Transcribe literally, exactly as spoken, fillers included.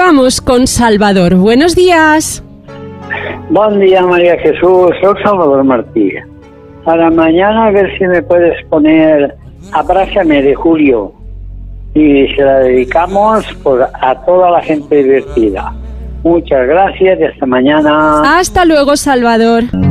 vamos con Salvador. Buenos días. Buen día, María Jesús. Soy Salvador Martí. Para mañana a ver si me puedes poner Abrázame de Julio. Y se la dedicamos pues, a toda la gente divertida. Muchas gracias y hasta mañana. Hasta luego, Salvador.